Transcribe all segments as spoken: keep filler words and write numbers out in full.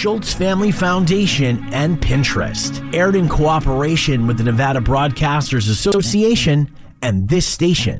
Schultz Family Foundation and Pinterest. Aired in cooperation with the Nevada Broadcasters Association and this station.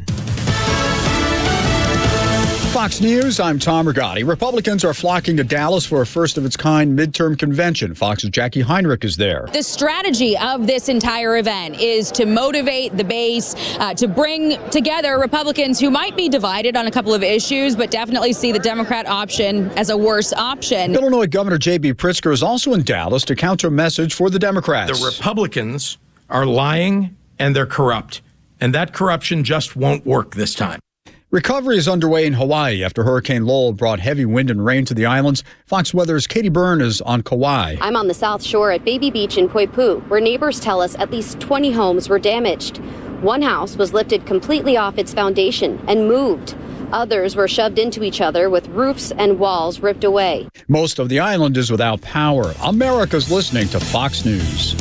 Fox News, I'm Tom Rigotti. Republicans are flocking to Dallas for a first-of-its-kind midterm convention. Fox's Jackie Heinrich is there. The strategy of this entire event is to motivate the base, uh, to bring together Republicans who might be divided on a couple of issues, but definitely see the Democrat option as a worse option. Illinois Governor J B Pritzker is also in Dallas to counter a message for the Democrats. The Republicans are lying and they're corrupt, and that corruption just won't work this time. Recovery is underway in Hawaii after Hurricane Lowell brought heavy wind and rain to the islands. Fox Weather's Katie Byrne is on Kauai. I'm on the South Shore at Baby Beach in Poipu, where neighbors tell us at least twenty homes were damaged. One house was lifted completely off its foundation and moved. Others were shoved into each other with roofs and walls ripped away. Most of the island is without power. America's listening to Fox News.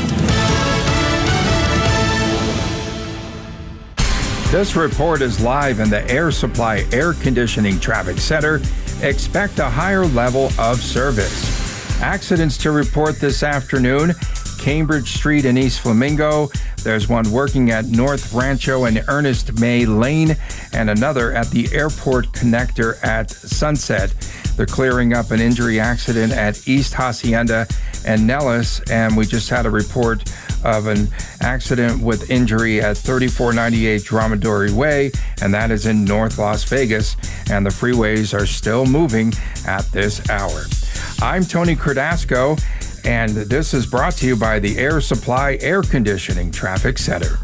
This report is live in the Air Supply Air Conditioning Traffic Center. Expect a higher level of service. Accidents to report this afternoon. Cambridge Street in East Flamingo. There's one working at North Rancho and Ernest May Lane, and another at the airport connector at Sunset. They're clearing up an injury accident at East Hacienda and Nellis, and we just had a report of an accident with injury at thirty-four ninety-eight Dromedary Way, and that is in North Las Vegas, and the freeways are still moving at this hour. I'm Tony Cardasco, and this is brought to you by the Air Supply Air Conditioning Traffic Center.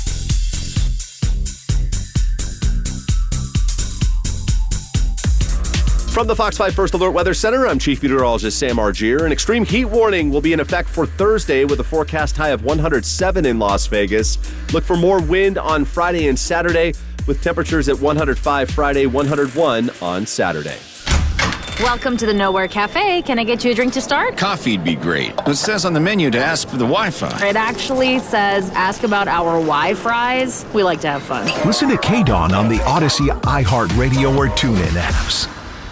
From the Fox five First Alert Weather Center, I'm Chief Meteorologist Sam Argier. An extreme heat warning will be in effect for Thursday with a forecast high of one hundred seven in Las Vegas. Look for more wind on Friday and Saturday with temperatures at one hundred five Friday, one hundred one on Saturday. Welcome to the Nowhere Cafe. Can I get you a drink to start? Coffee'd be great. It says on the menu to ask for the Wi-Fi. It actually says ask about our Wi-Fries. We like to have fun. Listen to K-Dawn on the Odyssey, iHeartRadio, or TuneIn apps.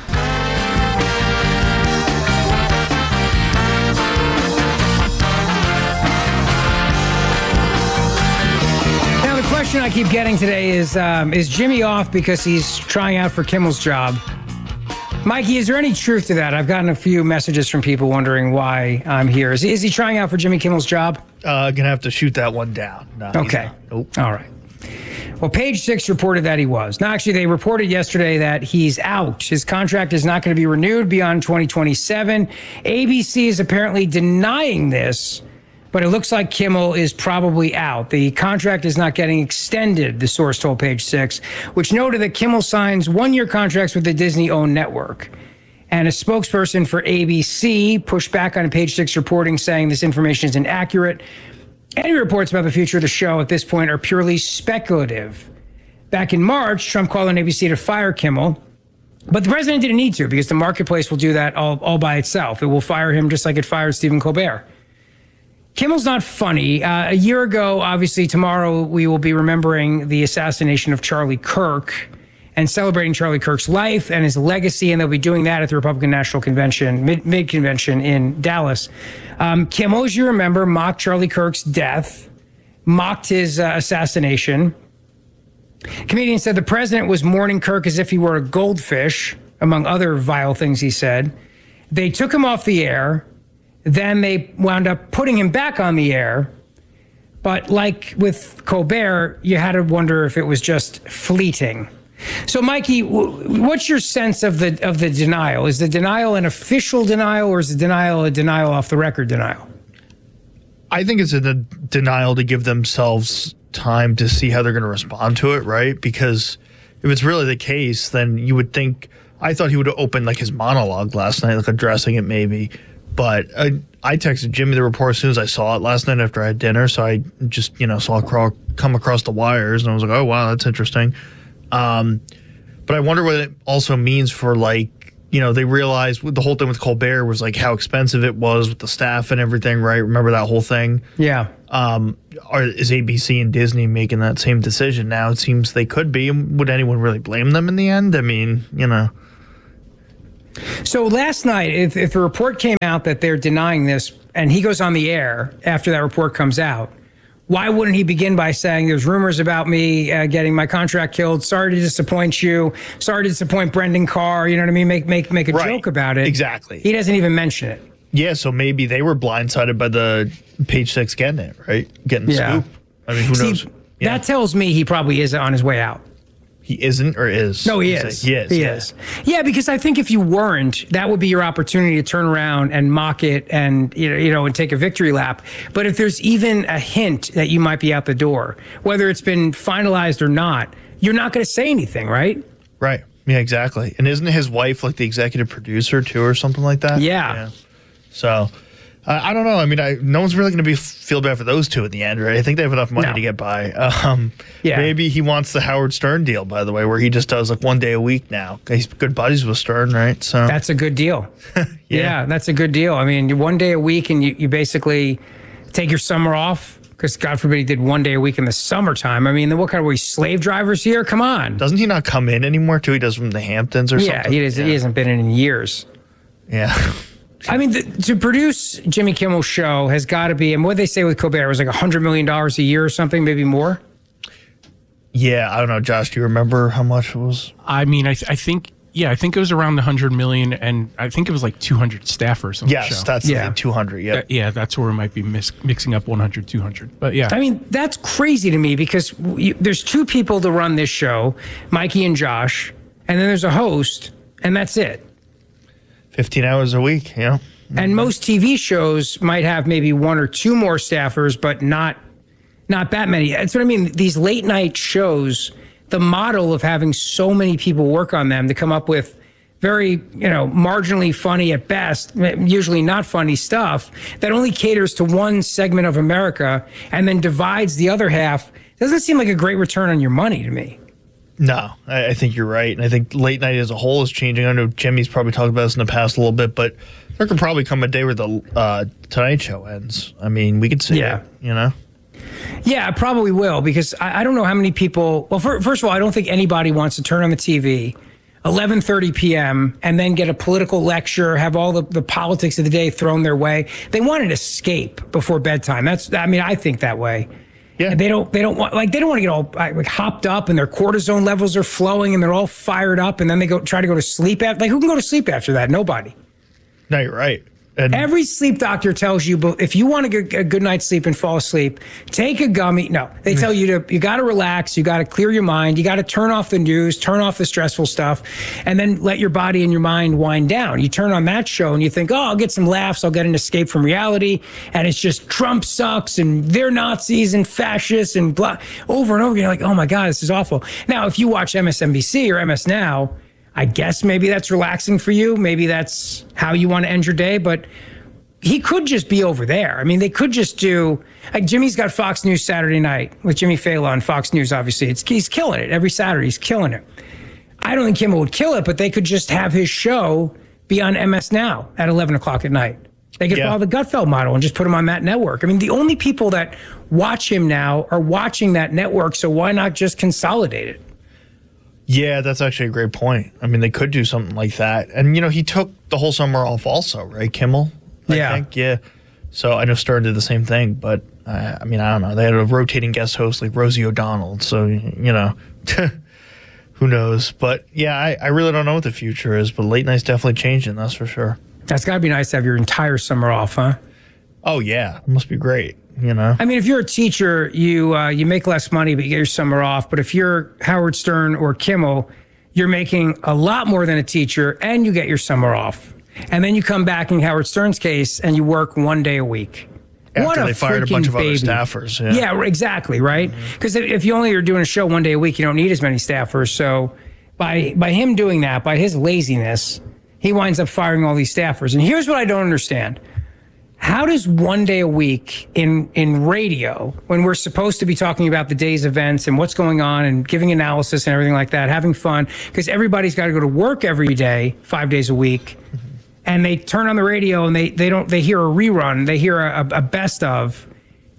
The question I keep getting today is, um, is Jimmy off because he's trying out for Kimmel's job? Mikey, is there any truth to that? I've gotten a few messages from people wondering why I'm here. Is he, is he trying out for Jimmy Kimmel's job? Uh, gonna have to shoot that one down. No, okay. Nope. All right. Well, Page Six reported that he was. Now, actually, they reported yesterday that he's out. His contract is not going to be renewed beyond twenty twenty-seven. A B C is apparently denying this, but it looks like Kimmel is probably out. The contract is not getting extended, the source told Page Six, which noted that Kimmel signs one-year contracts with the Disney-owned network. And a spokesperson for A B C pushed back on Page Six reporting, saying this information is inaccurate. Any reports about the future of the show at this point are purely speculative. Back in March, Trump called on A B C to fire Kimmel, but the president didn't need to because the marketplace will do that all, all by itself. It will fire him just like it fired Stephen Colbert. Kimmel's not funny. Uh, a year ago, obviously, tomorrow we will be remembering the assassination of Charlie Kirk and celebrating Charlie Kirk's life and his legacy, and they'll be doing that at the Republican National Convention, mid, mid-convention in Dallas. Um, Kimmel, as you remember, mocked Charlie Kirk's death, mocked his uh, assassination. Comedian said the president was mourning Kirk as if he were a goldfish, among other vile things he said. They took him off the air. Then they wound up putting him back on the air. But like with Colbert, you had to wonder if it was just fleeting. So, Mikey, what's your sense of the of the denial? Is the denial an official denial, or is the denial a denial off the record denial? I think it's a de- denial to give themselves time to see how they're going to respond to it, right? Because if it's really the case, then you would think, I thought he would have opened like his monologue last night, like addressing it maybe. But I, I texted Jimmy the report as soon as I saw it last night after I had dinner. So I just, you know, saw it crawl, come across the wires, and I was like, oh, wow, that's interesting. Um, but I wonder what it also means for, like, you know, they realized the whole thing with Colbert was like how expensive it was with the staff and everything, right? Remember that whole thing? Yeah. Um, are, is A B C and Disney making that same decision now? It seems they could be. Would anyone really blame them in the end? I mean, you know. So last night, if, if the report came out that they're denying this and he goes on the air after that report comes out, why wouldn't he begin by saying there's rumors about me uh, getting my contract killed? Sorry to disappoint you. Sorry to disappoint Brendan Carr. You know what I mean? Make make make a right. joke about it. Exactly. He doesn't even mention it. Yeah, so maybe they were blindsided by the Page Six getting it, right? Getting the Yeah. scoop. I mean, who See, knows? Yeah. That tells me he probably is on his way out. He isn't or is? No, he He's is. like, he is. He yeah. is. Yeah, because I think if you weren't, that would be your opportunity to turn around and mock it and you know, you know, and take a victory lap. But if there's even a hint that you might be out the door, whether it's been finalized or not, you're not going to say anything, right? Right. Yeah, exactly. And isn't his wife like the executive producer too, or something like that? Yeah. yeah. So. Uh, I don't know. I mean, I, no one's really going to be feel bad for those two at the end, right? I think they have enough money No. to get by. Um, Yeah. Maybe he wants the Howard Stern deal, by the way, where he just does like one day a week now. He's good buddies with Stern, right? So That's a good deal. yeah. yeah, that's a good deal. I mean, one day a week and you, you basically take your summer off because God forbid he did one day a week in the summertime. I mean, then what kind of are we, slave drivers here? Come on. Doesn't he not come in anymore too? He does from the Hamptons or yeah, something? he, does, yeah, he hasn't been in in years. Yeah. I mean, the, to produce Jimmy Kimmel's show has got to be, and what they say with Colbert was like one hundred million dollars a year or something, maybe more. Yeah, I don't know. Josh, do you remember how much it was? I mean, I, th- I think, yeah, I think it was around one hundred million, and I think it was like two hundred staffers on Yes, the show. that's Yeah. like two hundred. Yeah. Uh, yeah, that's where we might be mis- mixing up one hundred, two hundred. But yeah. I mean, that's crazy to me because you, there's two people to run this show, Mikey and Josh, and then there's a host, and that's it. fifteen hours a week, you know? And most T V shows might have maybe one or two more staffers, but not not that many. That's what I mean. These late night shows, the model of having so many people work on them to come up with very, you know, marginally funny at best, usually not funny stuff that only caters to one segment of America and then divides the other half, doesn't seem like a great return on your money to me. No, I, I think you're right. And I think late night as a whole is changing. I know Jimmy's probably talked about this in the past a little bit, but there could probably come a day where the uh, Tonight Show ends. I mean, we could see Yeah. it, you know? Yeah, it probably will because I, I don't know how many people. Well, for, first of all, I don't think anybody wants to turn on the T V, eleven thirty p.m. and then get a political lecture, have all the, the politics of the day thrown their way. They want an escape before bedtime. That's. I mean, I think that way. Yeah. And they don't. They don't want like they don't want to get all like hopped up and their cortisone levels are flowing and they're all fired up and then they go try to go to sleep after. Like who can go to sleep after that? Nobody. No, you're right. And Every sleep doctor tells you, but if you want to get a good night's sleep and fall asleep, take a gummy. No, they tell you to, you got to relax. You got to clear your mind. You got to turn off the news, turn off the stressful stuff, and then let your body and your mind wind down. You turn on that show and you think, oh, I'll get some laughs. I'll get an escape from reality. And it's just Trump sucks and they're Nazis and fascists and blah over and over again. You're like, oh my God, this is awful. Now, if you watch M S N B C or M S Now, I guess maybe that's relaxing for you. Maybe that's how you want to end your day. But he could just be over there. I mean, they could just do like Jimmy's got Fox News Saturday night with Jimmy Fallon on Fox News. Obviously, it's, he's killing it every Saturday. He's killing it. I don't think Kimmel would kill it, but they could just have his show be on M S Now at eleven o'clock at night. They could Yeah. follow the Gutfeld model and just put him on that network. I mean, the only people that watch him now are watching that network. So why not just consolidate it? yeah, that's actually a great point. I mean, they could do something like that. And, you know, he took the whole summer off also, right, Kimmel? I Yeah. think, yeah. So I know Stern did the same thing, but uh, I mean, I don't know. They had a rotating guest host like Rosie O'Donnell. So, you know, who knows? But yeah, I, I really don't know what the future is, but late night's definitely changing, that's for sure. That's got to be nice to have your entire summer off, huh? Oh, yeah. It must be great, you know? I mean, if you're a teacher, you uh, you make less money, but you get your summer off. But if you're Howard Stern or Kimmel, you're making a lot more than a teacher, and you get your summer off. And then you come back in Howard Stern's case, and you work one day a week. After what a they fired a bunch freaking of other baby. staffers. Yeah. Yeah, exactly, right? Because if you only are doing a show one day a week, you don't need as many staffers. So by by him doing that, by his laziness, he winds up firing all these staffers. And here's what I don't understand. How does one day a week in, in radio, when we're supposed to be talking about the day's events and what's going on and giving analysis and everything like that, having fun, because everybody's got to go to work every day, five days a week, and they turn on the radio and they, they don't they hear a rerun, they hear a, a best of.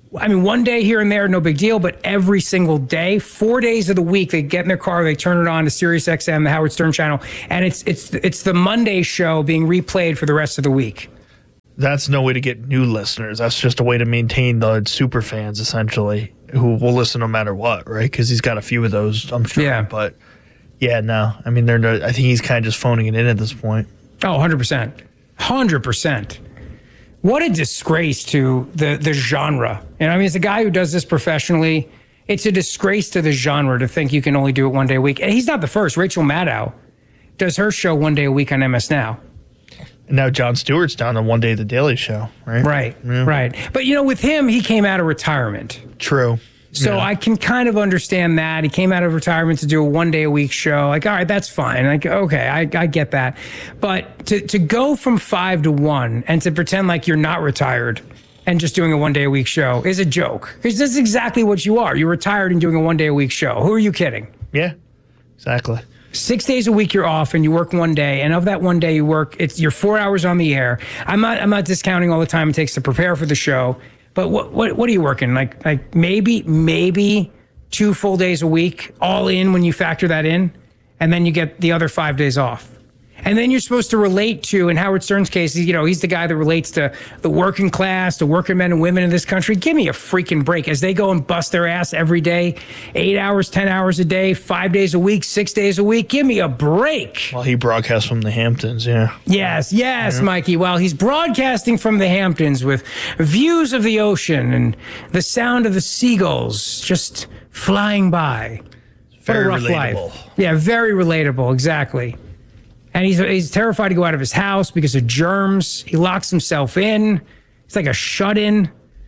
I mean, one day here and there, no big deal, but every single day, four days of the week, they get in their car, they turn it on to Sirius X M, the Howard Stern channel, and it's it's it's the Monday show being replayed for the rest of the week. That's no way to get new listeners. That's just a way to maintain the super fans, essentially, who will listen no matter what, right? Because he's got a few of those, I'm sure. Yeah. But, yeah, no. I mean, they're no, I think he's kind of just phoning it in at this point. Oh, one hundred percent. one hundred percent. What a disgrace to the, the genre. And I mean, as a guy who does this professionally, it's a disgrace to the genre to think you can only do it one day a week. And he's not the first. Rachel Maddow does her show one day a week on M S Now. And now Jon Stewart's down on one day at The Daily Show, right? Right, yeah. right. But, you know, with him, he came out of retirement. True. So yeah. I can kind of understand that. He came out of retirement to do a one day a week show. Like, all right, that's fine. Like, okay, I, I get that. But to, to go from five to one and to pretend like you're not retired and just doing a one day a week show is a joke. Because that's exactly what you are. You're retired and doing a one day a week show. Who are you kidding? Yeah, exactly. Six days a week you're off and you work one day, and of that one day you work, it's you're four hours on the air. I'm not I'm not discounting all the time it takes to prepare for the show. But what what what are you working? Like like maybe maybe two full days a week, all in when you factor that in, and then you get the other five days off. And then you're supposed to relate to, in Howard Stern's case, you know, he's the guy that relates to the working class, the working men and women in this country. Give me a freaking break as they go and bust their ass every day, eight hours, ten hours a day, five days a week, six days a week. Give me a break. Well, he broadcasts from the Hamptons, yeah. Yes, yes, yeah. Mikey. Well, he's broadcasting from the Hamptons with views of the ocean and the sound of the seagulls just flying by. Very what a rough relatable. life. Yeah, very relatable, exactly. And he's he's terrified to go out of his house because of germs. He locks himself in. It's like a shut-in.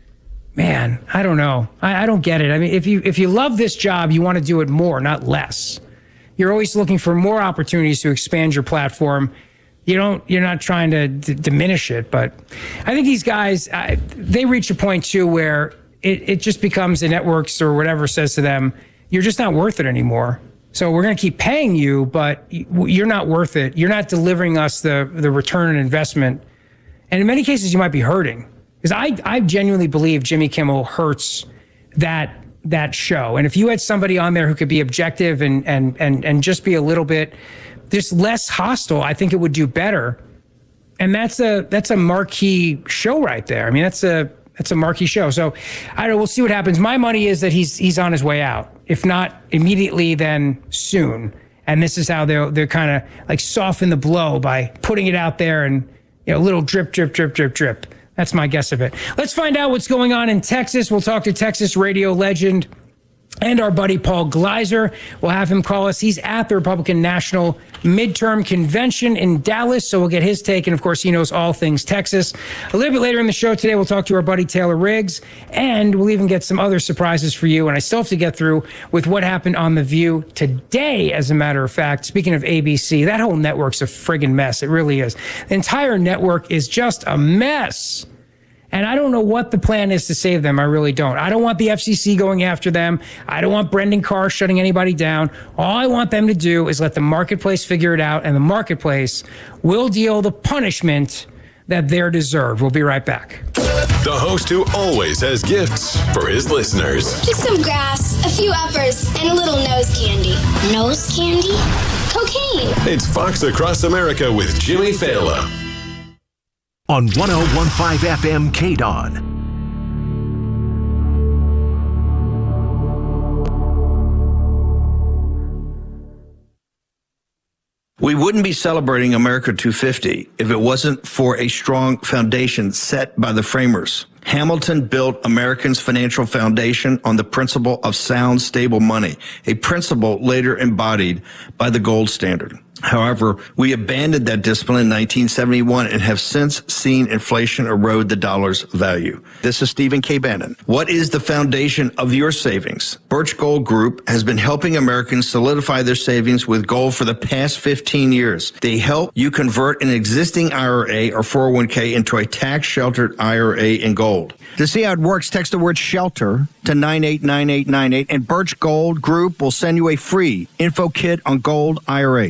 Man, I don't know. I, I don't get it. I mean, if you if you love this job, you want to do it more, not less. You're always looking for more opportunities to expand your platform. You don't. You're not trying to d- diminish it, but I think these guys I, they reach a point too where it it just becomes the networks or whatever says to them, you're just not worth it anymore. So we're going to keep paying you, but you're not worth it. You're not delivering us the, the return on investment. And in many cases, you might be hurting. Because I, I genuinely believe Jimmy Kimmel hurts that that show. And if you had somebody on there who could be objective and and and and just be a little bit just less hostile, I think it would do better. And that's a that's a marquee show right there. I mean, that's a that's a marquee show. So I don't know. We'll see what happens. My money is that he's he's on his way out. If not immediately, then soon. And this is how they'll they're kind of like soften the blow by putting it out there and, you know, little drip, drip, drip, drip, drip. That's my guess of it. Let's find out what's going on in Texas. We'll talk to Texas radio legend and our buddy Paul Gleiser. We'll have him call us. He's at the Republican National Midterm Convention in Dallas, so we'll get his take. And, of course, he knows all things Texas. A little bit later in the show today, we'll talk to our buddy Taylor Riggs, and we'll even get some other surprises for you. And I still have to get through with what happened on The View today, as a matter of fact. Speaking of A B C, that whole network's a friggin' mess. It really is. The entire network is just a mess. And I don't know what the plan is to save them. I really don't. I don't want the F C C going after them. I don't want Brendan Carr shutting anybody down. All I want them to do is let the marketplace figure it out, and the marketplace will deal the punishment that they're deserved. We'll be right back. The host who always has gifts for his listeners. Just some grass, a few uppers, and a little nose candy. Nose candy? Cocaine. It's Fox Across America with Jimmy Fallon. On one oh one point five F M K D O N. We wouldn't be celebrating America two fifty if it wasn't for a strong foundation set by the framers. Hamilton built Americans' financial foundation on the principle of sound, stable money, a principle later embodied by the gold standard. However, we abandoned that discipline in nineteen seventy-one and have since seen inflation erode the dollar's value. This is Stephen K. Bannon. What is the foundation of your savings? Birch Gold Group has been helping Americans solidify their savings with gold for the past fifteen years. They help you convert an existing I R A or four oh one k into a tax-sheltered I R A in gold. To see how it works, text the word SHELTER to nine eight nine eight nine eight, and Birch Gold Group will send you a free info kit on gold I R As.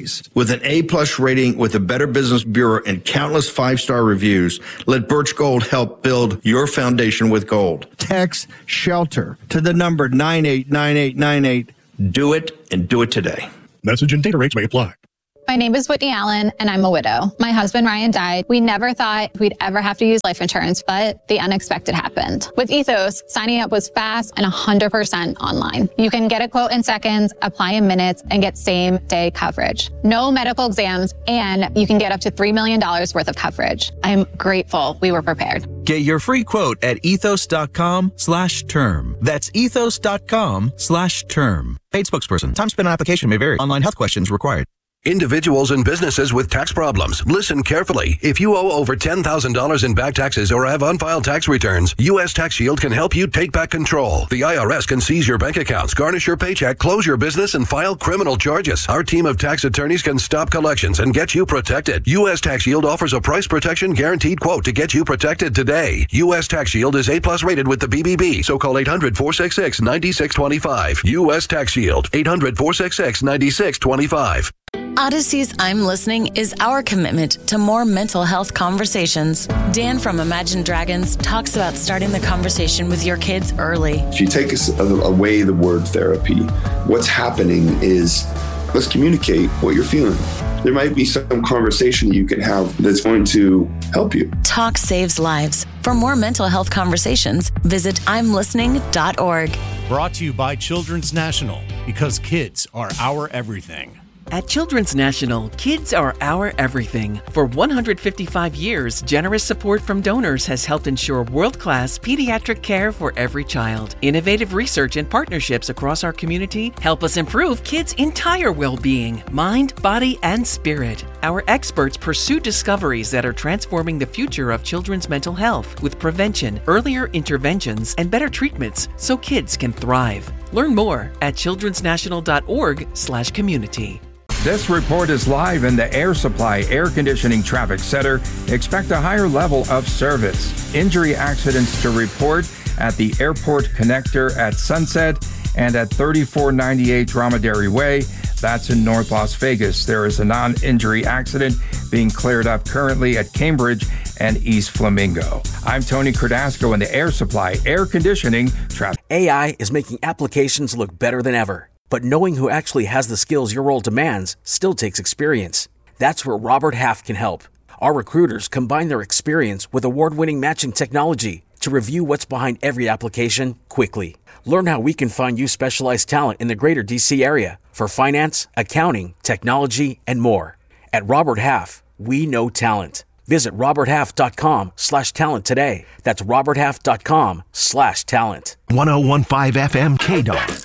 With an A-plus rating with the Better Business Bureau and countless five-star reviews, let Birch Gold help build your foundation with gold. Text SHELTER to the number nine eight nine eight nine eight. Do it and do it today. Message and data rates may apply. My name is Whitney Allen, and I'm a widow. My husband, Ryan, died. We never thought we'd ever have to use life insurance, but the unexpected happened. With Ethos, signing up was fast and one hundred percent online. You can get a quote in seconds, apply in minutes, and get same-day coverage. No medical exams, and you can get up to three million dollars worth of coverage. I'm grateful we were prepared. Get your free quote at ethos.com slash term. That's ethos.com slash term. Paid spokesperson. Time spent on application may vary. Online health questions required. Individuals and businesses with tax problems, listen carefully. If you owe over ten thousand dollars in back taxes or have unfiled tax returns, U S Tax Shield can help you take back control. The I R S can seize your bank accounts, garnish your paycheck, close your business, and file criminal charges. Our team of tax attorneys can stop collections and get you protected. U S Tax Shield offers a price protection guaranteed quote to get you protected today. U S Tax Shield is A-plus rated with the B B B, so call eight hundred, four six six, nine six two five. U S Tax Shield, eight hundred, four six six, nine six two five. Odyssey's I'm Listening is our commitment to more mental health conversations. Dan from Imagine Dragons talks about starting the conversation with your kids early. If you take us away the word therapy, what's happening is let's communicate what you're feeling. There might be some conversation you can have that's going to help you. Talk saves lives. For more mental health conversations, visit I'm listening dot org. Brought to you by Children's National, because kids are our everything. At Children's National, kids are our everything. For one hundred fifty-five years, generous support from donors has helped ensure world-class pediatric care for every child. Innovative research and partnerships across our community help us improve kids' entire well-being, mind, body, and spirit. Our experts pursue discoveries that are transforming the future of children's mental health with prevention, earlier interventions, and better treatments so kids can thrive. Learn more at childrens national dot org slash community. This report is live in the Air Supply Air Conditioning Traffic Center. Expect a higher level of service. Injury accidents to report at the Airport Connector at Sunset and at thirty-four ninety-eight Dromedary Way. That's in North Las Vegas. There is a non-injury accident being cleared up currently at Cambridge and East Flamingo. I'm Tony Cardasco in the Air Supply Air Conditioning Traffic. A I is making applications look better than ever. But knowing who actually has the skills your role demands still takes experience. That's where Robert Half can help. Our recruiters combine their experience with award-winning matching technology to review what's behind every application quickly. Learn how we can find you specialized talent in the greater D C area for finance, accounting, technology, and more. At Robert Half, we know talent. Visit roberthalf.com slash talent today. That's roberthalf.com slash talent. ten fifteen F M K D O G.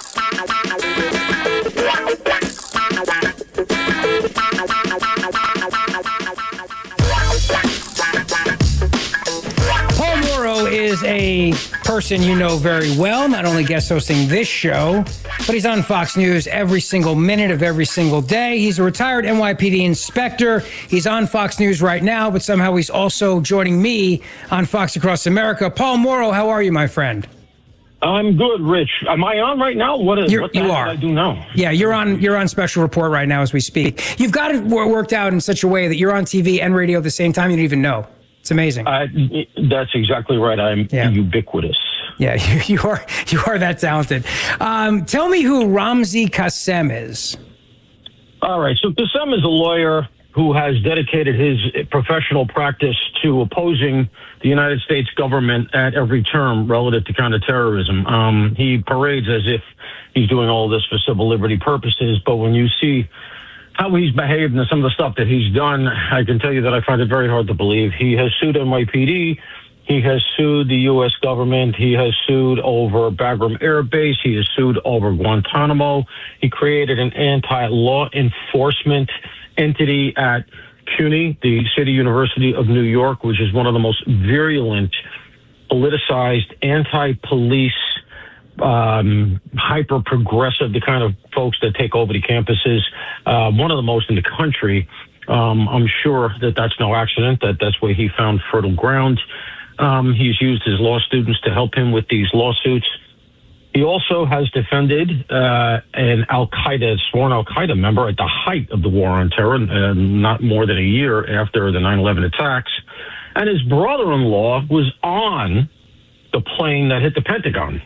Paul Mauro is a person you know very well, not only guest hosting this show, but he's on Fox News every single minute of every single day. He's a retired N Y P D inspector. He's on Fox News right now, but somehow he's also joining me on Fox Across America. Paul Mauro, how are you, my friend? I'm good, Rich. Am I on right now? What is You're, what the you heck are. did I do now? Yeah, you're on. You're on special report right now as we speak. You've got it wor- worked out in such a way that you're on T V and radio at the same time. You don't even know. It's amazing. Uh, that's exactly right. I'm Yeah. ubiquitous. Yeah, you, you are. You are that talented. Um, tell me who Ramzi Kassem is. All right. So Kassem is a lawyer who has dedicated his professional practice to opposing the United States government at every turn relative to counterterrorism. Um, he parades as if he's doing all this for civil liberty purposes, but when you see how he's behaved and some of the stuff that he's done, I can tell you that I find it very hard to believe. He has sued N Y P D. He has sued the U S government. He has sued over Bagram Air Base. He has sued over Guantanamo. He created an anti-law enforcement entity at CUNY, the City University of New York, which is one of the most virulent, politicized, anti-police, um, hyper-progressive, the kind of folks that take over the campuses, uh, one of the most in the country. Um, I'm sure that that's no accident, that that's where he found fertile ground. Um, he's used his law students to help him with these lawsuits. He also has defended uh, an Al-Qaeda, sworn Al-Qaeda member at the height of the war on terror, uh, not more than a year after the nine eleven attacks. And his brother-in-law was on the plane that hit the Pentagon.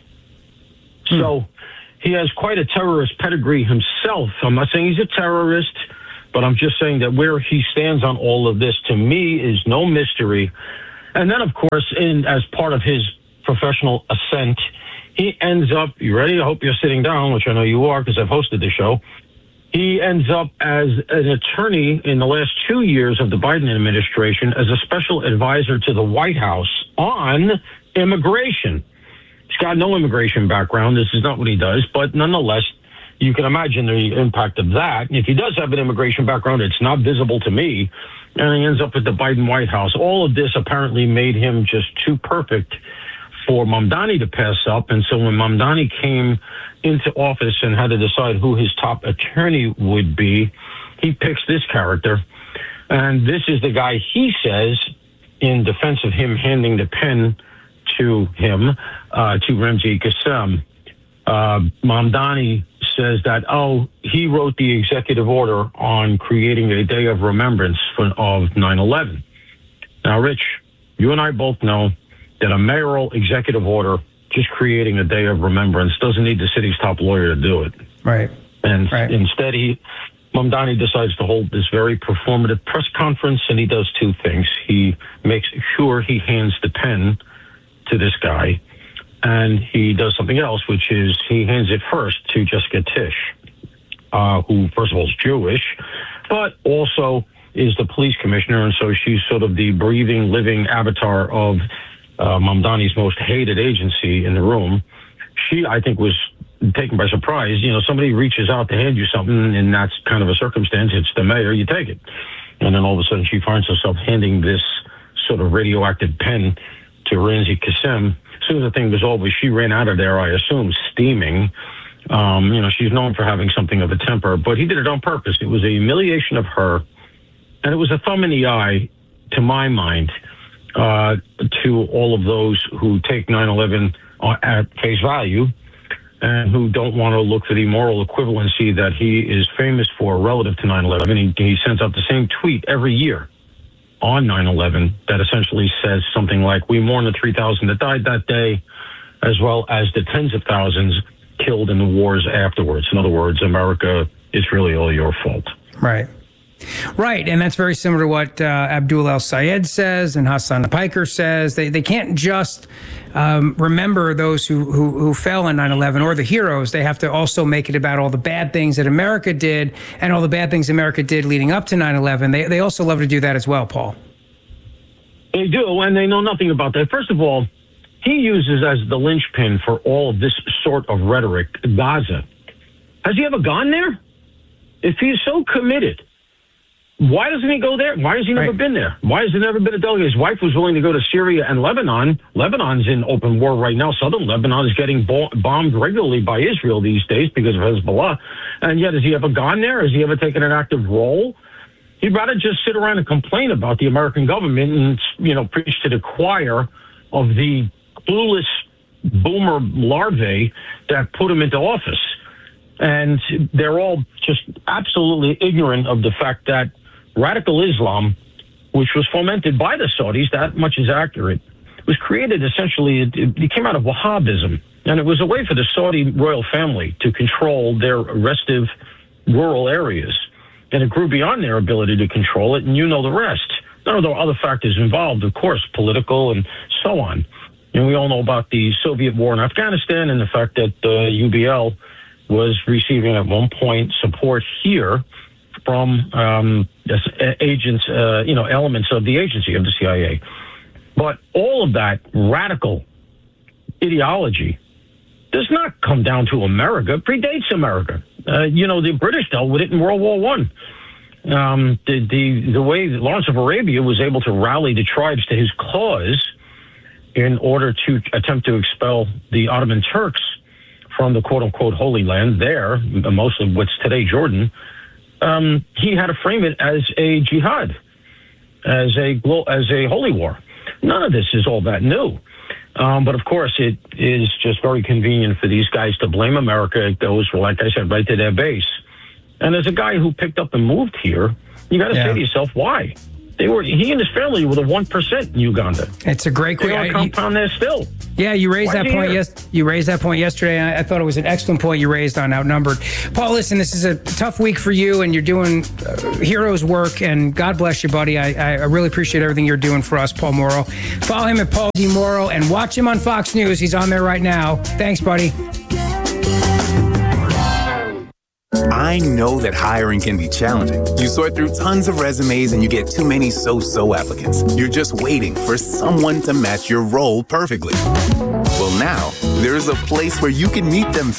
Hmm. So he has quite a terrorist pedigree himself. I'm not saying he's a terrorist, but I'm just saying that where he stands on all of this, to me, is no mystery. And then, of course, in as part of his professional ascent, he ends up, you ready? I hope you're sitting down, which I know you are because I've hosted the show. He ends up as an attorney in the last two years of the Biden administration as a special advisor to the White House on immigration. He's got no immigration background. This is not what he does. But nonetheless, you can imagine the impact of that. If he does have an immigration background, it's not visible to me. And he ends up at the Biden White House. All of this apparently made him just too perfect for Mamdani to pass up. And so when Mamdani came into office and had to decide who his top attorney would be, he picks this character. And this is the guy he says, in defense of him handing the pen to him, uh, to Ramzi Qassem, uh, Mamdani says that, oh, he wrote the executive order on creating a day of remembrance for, of nine eleven. Now, Rich, you and I both know that a mayoral executive order just creating a day of remembrance doesn't need the city's top lawyer to do it. Right. And right. instead, he, Mamdani decides to hold this very performative press conference, and he does two things. He makes sure he hands the pen to this guy, and he does something else, which is he hands it first to Jessica Tisch, uh, who, first of all, is Jewish, but also is the police commissioner, and so she's sort of the breathing, living avatar of uh, Mamdani's most hated agency in the room. She, I think, was taken by surprise. You know, somebody reaches out to hand you something, and that's kind of a circumstance. It's the mayor, you take it. And then all of a sudden she finds herself handing this sort of radioactive pen to Ramzi Qassem. As soon as the thing was over, she ran out of there, I assume, steaming. Um, you know, she's known for having something of a temper, but he did it on purpose. It was a humiliation of her, and it was a thumb in the eye, to my mind, uh, to all of those who take nine eleven at face value and who don't want to look for the moral equivalency that he is famous for relative to nine eleven. He, he sends out the same tweet every year on nine eleven that essentially says something like, we mourn the three thousand that died that day, as well as the tens of thousands killed in the wars afterwards. In other words, America, it's really all your fault. Right. Right, and that's very similar to what uh, Abdul El-Sayed says and Hassan Piker says. They they can't just um, remember those who, who, who fell in nine eleven or the heroes. They have to also make it about all the bad things that America did and all the bad things America did leading up to nine eleven. They, they also love to do that as well, Paul. They do, and they know nothing about that. First of all, he uses as the linchpin for all of this sort of rhetoric Gaza. Has he ever gone there? If he's so committed, why doesn't he go there? Why has he never right. been there? Why has there never been a delegate? His wife was willing to go to Syria and Lebanon. Lebanon's in open war right now. Southern Lebanon is getting bo- bombed regularly by Israel these days because of Hezbollah. And yet, has he ever gone there? Has he ever taken an active role? He'd rather just sit around and complain about the American government and, you know, preach to the choir of the clueless boomer larvae that put him into office. And they're all just absolutely ignorant of the fact that radical Islam, which was fomented by the Saudis, that much is accurate, was created essentially, it, it came out of Wahhabism. And it was a way for the Saudi royal family to control their restive rural areas. And it grew beyond their ability to control it, and you know the rest. There are other factors involved, of course, political and so on. And we all know about the Soviet war in Afghanistan and the fact that uh, U B L was receiving at one point support here from um, agents, uh, you know, elements of the agency of the C I A. But all of that radical ideology does not come down to America. It predates America. Uh, you know, the British dealt with it in World War One. Um, the, the, the way that Lawrence of Arabia was able to rally the tribes to his cause in order to attempt to expel the Ottoman Turks from the quote-unquote Holy Land there, most of what's today Jordan, um, he had to frame it as a jihad, as a as a holy war. None of this is all that new. Um, but of course, it is just very convenient for these guys to blame America. It goes, like I said, right to their base. And as a guy who picked up and moved here, you got to yeah. say to yourself, why? They were he and his family were the one percent in Uganda. It's a great question. They compound there still. Yeah, you raised Why that point. Yes, you raised that point yesterday. I, I thought it was an excellent point you raised on outnumbered. Paul, listen, this is a tough week for you, and you're doing uh, heroes work. And God bless you, buddy. I, I really appreciate everything you're doing for us, Paul Mauro. Follow him at Paul D. Mauro and watch him on Fox News. He's on there right now. Thanks, buddy. I know that hiring can be challenging. You sort through tons of resumes and you get too many so-so applicants. You're just waiting for someone to match your role perfectly. Well, now, there's a place where you can meet them